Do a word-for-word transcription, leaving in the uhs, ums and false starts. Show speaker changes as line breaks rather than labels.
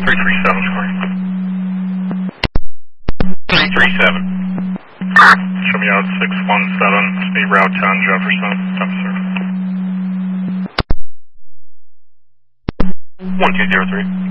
three three seven, Corey. three three seven. Show me out six one seven, speed route ten, Jefferson, officer. one two zero three.